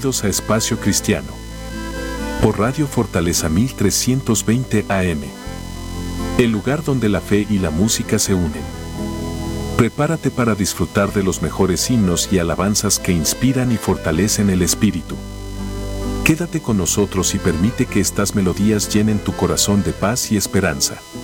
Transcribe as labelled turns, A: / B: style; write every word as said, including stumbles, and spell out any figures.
A: Bienvenidos a Espacio Cristiano. Por Radio Fortaleza mil trescientos veinte A M. El lugar donde la fe y la música se unen. Prepárate para disfrutar de los mejores himnos y alabanzas que inspiran y fortalecen el espíritu. Quédate con nosotros y permite que estas melodías llenen tu corazón de paz y esperanza.